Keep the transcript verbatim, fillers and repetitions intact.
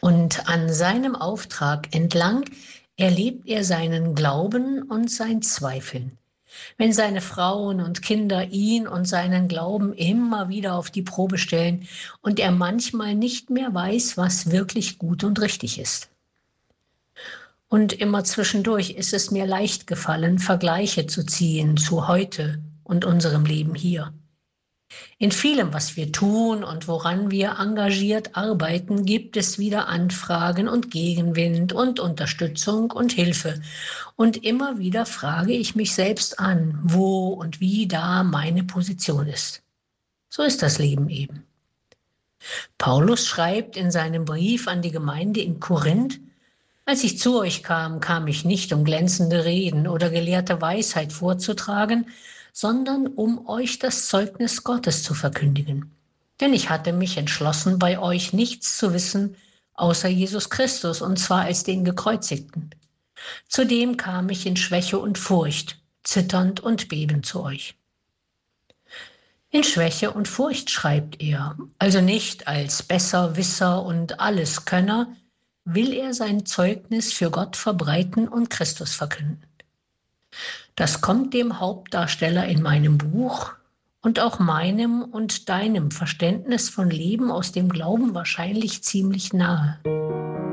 Und an seinem Auftrag entlang erlebt er seinen Glauben und sein Zweifeln. Wenn seine Frauen und Kinder ihn und seinen Glauben immer wieder auf die Probe stellen und er manchmal nicht mehr weiß, was wirklich gut und richtig ist. Und immer zwischendurch ist es mir leicht gefallen, Vergleiche zu ziehen zu heute und unserem Leben hier. In vielem, was wir tun und woran wir engagiert arbeiten, gibt es wieder Anfragen und Gegenwind und Unterstützung und Hilfe. Und immer wieder frage ich mich selbst an, wo und wie da meine Position ist. So ist das Leben eben. Paulus schreibt in seinem Brief an die Gemeinde in Korinth: Als ich zu euch kam, kam ich nicht, um glänzende Reden oder gelehrte Weisheit vorzutragen, sondern um euch das Zeugnis Gottes zu verkündigen. Denn ich hatte mich entschlossen, bei euch nichts zu wissen, außer Jesus Christus, und zwar als den Gekreuzigten. Zudem kam ich in Schwäche und Furcht, zitternd und bebend zu euch. In Schwäche und Furcht schreibt er, also nicht als Besserwisser und Alleskönner, will er sein Zeugnis für Gott verbreiten und Christus verkünden. Das kommt dem Hauptdarsteller in meinem Buch und auch meinem und deinem Verständnis von Leben aus dem Glauben wahrscheinlich ziemlich nahe.